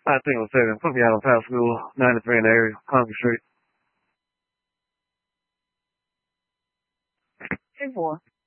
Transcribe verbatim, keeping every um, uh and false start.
I think it was seven. Put me out on Power School, ninety-three in the area, Congress Street. Two four.